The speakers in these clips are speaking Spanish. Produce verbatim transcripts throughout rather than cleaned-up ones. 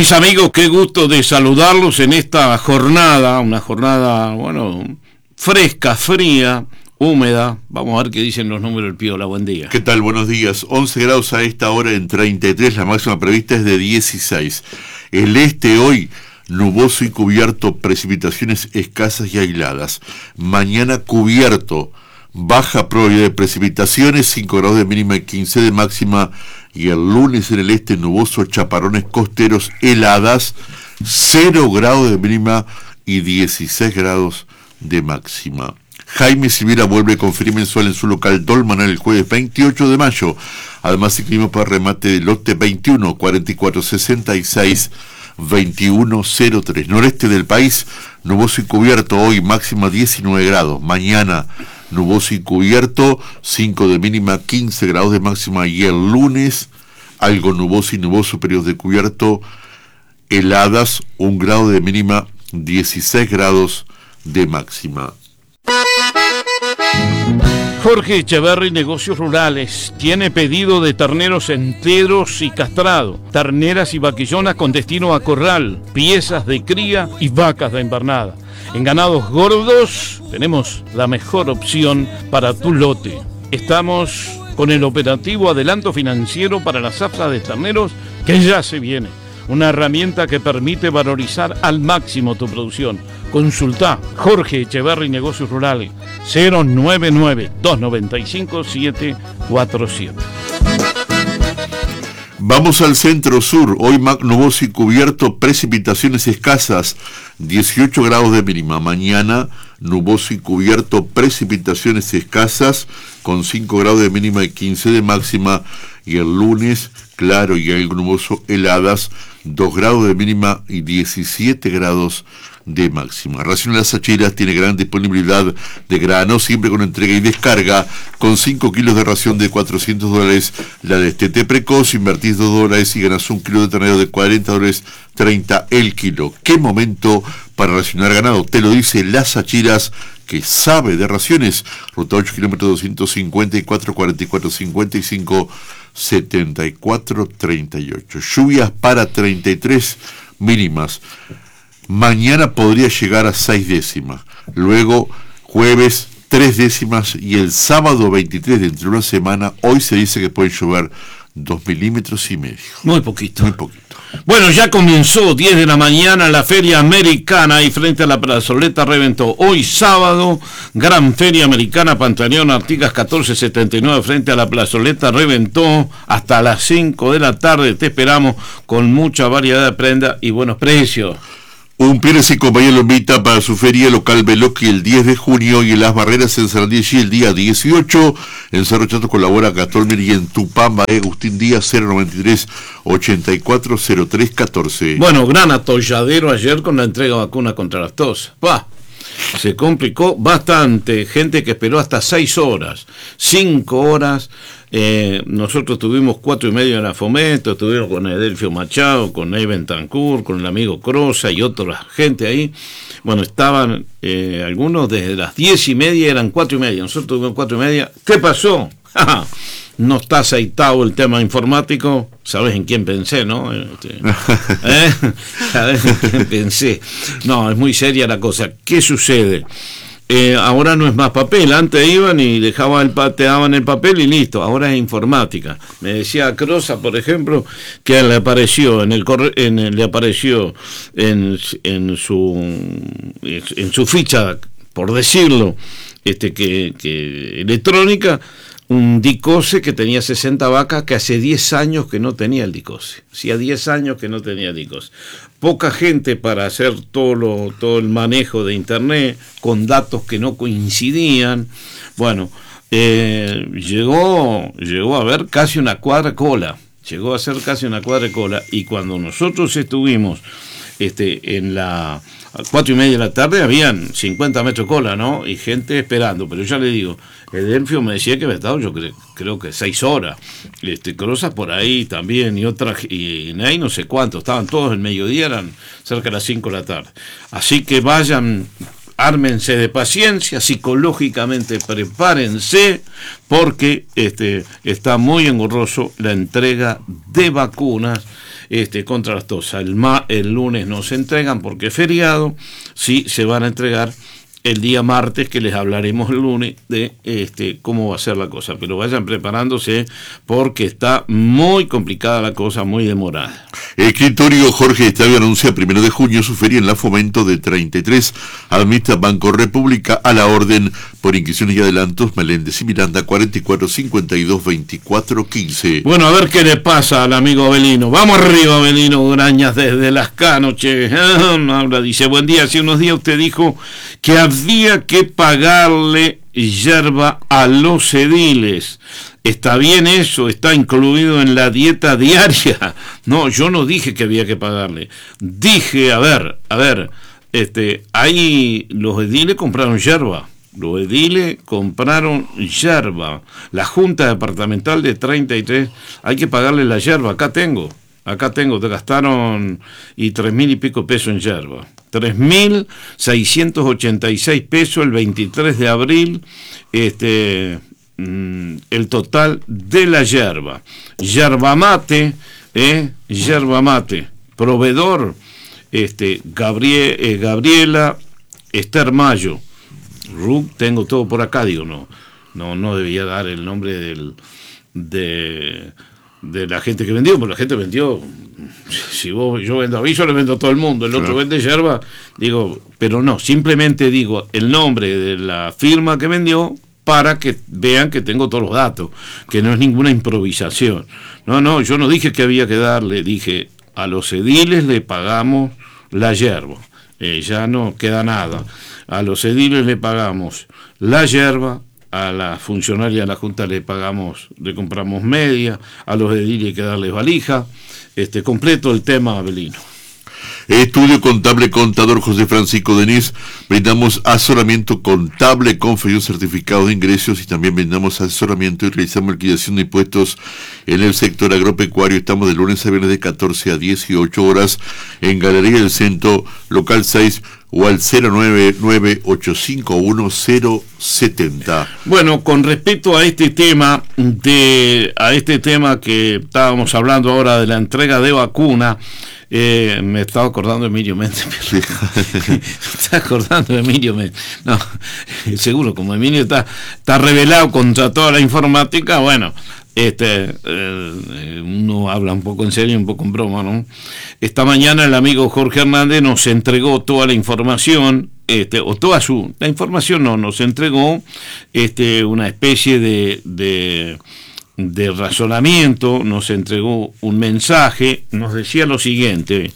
Mis amigos, qué gusto de saludarlos en esta jornada, una jornada, bueno, fresca, fría, húmeda. Vamos a ver qué dicen los números del Piola. Buen día. ¿Qué tal? Buenos días. once grados a esta hora en treinta y tres, la máxima prevista es de dieciséis. El este hoy, nuboso y cubierto, precipitaciones escasas y aisladas. Mañana cubierto, baja probabilidad de precipitaciones, cinco grados de mínima y quince de máxima. Y el lunes en el este nuboso, chaparrones costeros, heladas, cero grados de mínima y dieciséis grados de máxima. Jaime Silvera vuelve con feria mensual en su local Dolman el jueves veintiocho de mayo. Además, incluimos para remate del lote veintiuno, cuarenta y cuatro, sesenta y seis, veintiuno cero tres. Noreste del país, nuboso y cubierto, hoy máxima diecinueve grados. Mañana, nuboso y cubierto, cinco de mínima, quince grados de máxima. Y el lunes, algo nuboso y nuboso, periodos de cubierto, heladas, un grado de mínima, dieciséis grados de máxima. Jorge Echeverri, Negocios Rurales, tiene pedido de terneros enteros y castrado, terneras y vaquillonas con destino a corral, piezas de cría y vacas de invernada. En ganados gordos tenemos la mejor opción para tu lote. Estamos con el operativo adelanto financiero para la zafra de terneros que ya se viene. Una herramienta que permite valorizar al máximo tu producción. Consultá Jorge Echeverri, Negocios Rurales, cero nueve nueve, dos nueve cinco, siete cuatro siete. Vamos al centro sur, hoy nuboso y cubierto, precipitaciones escasas, dieciocho grados de mínima. Mañana nuboso y cubierto, precipitaciones escasas, con cinco grados de mínima y quince de máxima. Y el lunes, claro y algo nuboso, heladas, dos grados de mínima y diecisiete grados de máxima. Ración Las Acheras tiene gran disponibilidad de grano, siempre con entrega y descarga, con cinco kilos de ración de cuatrocientos dólares, la destete precoz, invertís dos dólares y ganas un kilo de ternero de cuarenta dólares, treinta el kilo. ¿Qué momento para racionar ganado? Te lo dice Las Acheras, que sabe de raciones. Ruta ocho, kilómetro doscientos cincuenta y cuatro, cuarenta y cuatro, cincuenta y cinco, setenta y cuatro, treinta y ocho. Lluvias para treinta y tres mínimas. Mañana podría llegar a seis décimas. Luego, jueves, tres décimas. Y el sábado veintitrés, dentro de una semana, hoy se dice que puede llover dos milímetros y medio. Muy poquito. Muy poquito. Bueno, ya comenzó diez de la mañana la Feria Americana ahí frente a la plazoleta Reventó. Hoy sábado, Gran Feria Americana Pantaleón Artigas catorce setenta y nueve frente a la plazoleta Reventó hasta las cinco de la tarde. Te esperamos con mucha variedad de prendas y buenos precios. Un Pérez y compañía lo invita para su feria local Veloqui el diez de junio y en Las Barreras en Sarandí el día dieciocho. En Cerro Chato colabora Gatolmer y en Tupamba Agustín Díaz cero noventa y tres, ochenta y cuatro, cero tres catorce. Bueno, gran atolladero ayer con la entrega de vacuna contra la tos. ¡Pah! Se complicó bastante, gente que esperó hasta seis horas, cinco horas. Eh, nosotros tuvimos cuatro y medio en la Fomento, estuvimos con Edelfio Machado, con Ney Tancur, con el amigo Crosa y otra gente ahí. Bueno, estaban eh, algunos desde las diez y media, eran cuatro y media, nosotros tuvimos cuatro y media. ¿Qué pasó? No está aceitado el tema informático. ¿Sabes en quién pensé, no? Este, ¿eh? ¿Sabes en quién pensé? No, es muy seria la cosa. ¿Qué sucede? Eh, ahora no es más papel. Antes iban y dejaban el, te daban el papel y listo. Ahora es informática. Me decía Crosa, por ejemplo, que le apareció en el, corre, en el le apareció en, en su en su ficha, por decirlo, este que, que electrónica, un Dicose que tenía sesenta vacas, que hace diez años que no tenía el Dicose. Hacía diez años que no tenía el Dicose. Poca gente para hacer todo, lo, todo el manejo de internet, con datos que no coincidían. Bueno, eh, llegó, llegó a haber casi una cuadra cola. Llegó a ser casi una cuadra cola. Y cuando nosotros estuvimos este, en la... a cuatro y media de la tarde habían cincuenta metros cola, ¿no? Y gente esperando, pero ya le digo, Edelfio me decía que había estado, yo creo, creo que seis horas, este, Crosas por ahí también, y otras, y Ney no sé cuánto, estaban todos el mediodía, eran cerca de las cinco de la tarde. Así que vayan, ármense de paciencia, psicológicamente prepárense, porque este, está muy engorroso la entrega de vacunas este, contra la tos. El, ma, el lunes no se entregan porque es feriado, sí se van a entregar el día martes, que les hablaremos el lunes de este cómo va a ser la cosa, pero vayan preparándose porque está muy complicada la cosa, muy demorada. El escritorio Jorge Estavio anuncia primero de junio su feria en la Fomento de treinta y tres, administra Banco República, a la orden por inscripciones y adelantos, Meléndez y Miranda, cuarenta y cuatro cincuenta y dos veinticuatro quince. Bueno, a ver qué le pasa al amigo Abelino. Vamos arriba, Abelino Grañas, desde Las Canoches. Ahora dice, buen día, hace unos días usted dijo que había que pagarle yerba a los ediles. ¿Está bien eso? ¿Está incluido en la dieta diaria? No, yo no dije que había que pagarle. Dije, a ver, a ver, este, ahí los ediles compraron yerba. Los ediles compraron yerba. La Junta Departamental de treinta y tres, hay que pagarle la yerba. Acá tengo. Acá tengo, te gastaron y tres mil y pico pesos en yerba. Tres mil seiscientos ochenta y seis pesos el veintitrés de abril, este, mm, el total de la yerba. Yerba mate, eh, yerba mate. Proveedor, este, Gabriel, eh, Gabriela Esther Mayo. Ruc, tengo todo por acá, digo, no, no, no debía dar el nombre del, de... de la gente que vendió, porque la gente vendió, si vos, yo vendo aviso, le vendo a todo el mundo, el otro claro. vende yerba, digo, pero no, simplemente digo el nombre de la firma que vendió para que vean que tengo todos los datos, que no es ninguna improvisación. No, no, yo no dije que había que darle, dije, a los ediles le pagamos la yerba, eh, ya no queda nada, a los ediles le pagamos la yerba, a la funcionaria de la Junta le pagamos, le compramos media, a los ediles hay que darles valija, este, completo el tema, Abelino. Estudio Contable Contador José Francisco Denis, brindamos asesoramiento contable, confesión certificado de ingresos y también brindamos asesoramiento y realizamos liquidación de impuestos en el sector agropecuario. Estamos de lunes a viernes de catorce a dieciocho horas en Galería del Centro, local seis, o al cero nueve nueve ocho cinco uno cero siete cero. Bueno, con respecto a este tema, de a este tema que estábamos hablando ahora de la entrega de vacuna, eh, me estaba acordando de Emilio Méndez. Me está acordando de Emilio Méndez. No, seguro, como Emilio está, está rebelado contra toda la informática, bueno, este eh, uno habla un poco en serio y un poco en broma, ¿no? Esta mañana el amigo Jorge Hernández nos entregó toda la información, este, o toda su, la información no, nos entregó este, una especie de, de, de razonamiento, nos entregó un mensaje, nos decía lo siguiente,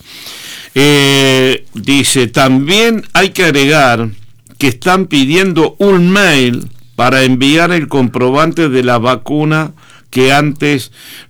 eh, dice, también hay que agregar que están pidiendo un mail para enviar el comprobante de la vacuna que antes